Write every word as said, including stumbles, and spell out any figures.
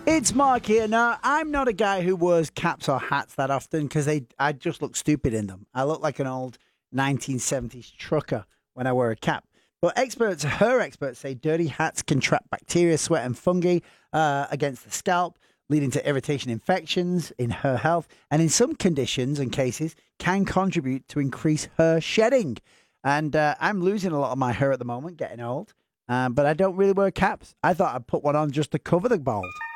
It's Mark here. Now, I'm not a guy who wears caps or hats that often because they I just look stupid in them. I look like an old nineteen seventies trucker when I wear a cap. But experts, her experts say dirty hats can trap bacteria, sweat, and fungi uh, against the scalp, leading to irritation, infections in her health, and in some conditions and cases can contribute to increase hair shedding. And uh, I'm losing a lot of my hair at the moment, getting old, uh, but I don't really wear caps. I thought I'd put one on just to cover the bald.